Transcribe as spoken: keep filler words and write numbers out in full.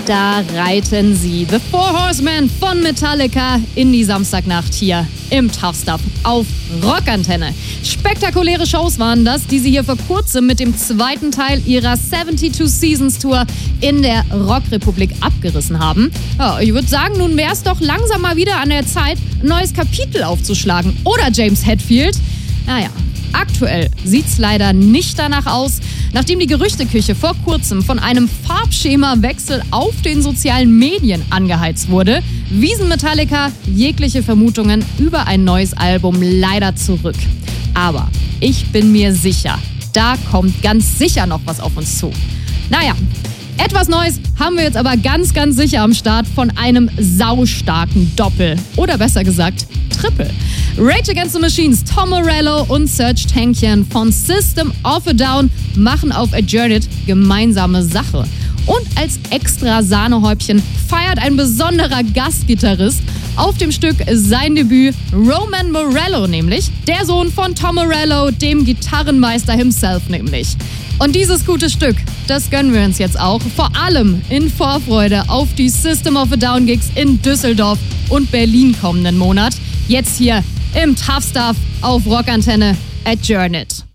Da reiten sie, The Four Horsemen von Metallica, in die Samstagnacht hier im Tough Stuff auf Rockantenne. Spektakuläre Shows waren das, die sie hier vor kurzem mit dem zweiten Teil ihrer zweiundsiebzig Seasons Tour in der Rockrepublik abgerissen haben. Ja, ich würde sagen, nun wäre es doch langsam mal wieder an der Zeit, ein neues Kapitel aufzuschlagen. Oder James Hetfield? Naja. Aktuell sieht's leider nicht danach aus. Nachdem die Gerüchteküche vor kurzem von einem Farbschemawechsel auf den sozialen Medien angeheizt wurde, wiesen Metallica jegliche Vermutungen über ein neues Album leider zurück. Aber ich bin mir sicher, da kommt ganz sicher noch was auf uns zu. Naja, etwas Neues haben wir jetzt aber ganz, ganz sicher am Start von einem saustarken Doppel. Oder besser gesagt, Triple. Rage Against the Machines, Tom Morello und Serj Tankian von System of a Down machen auf Adjourned gemeinsame Sache. Und als extra Sahnehäubchen feiert ein besonderer Gastgitarrist auf dem Stück sein Debüt, Roman Morello nämlich, der Sohn von Tom Morello, dem Gitarrenmeister himself nämlich. Und dieses gute Stück, das gönnen wir uns jetzt auch, vor allem in Vorfreude auf die System of a Down Gigs in Düsseldorf und Berlin kommenden Monat. Jetzt hier im Tough Stuff auf Rockantenne, Adjourned.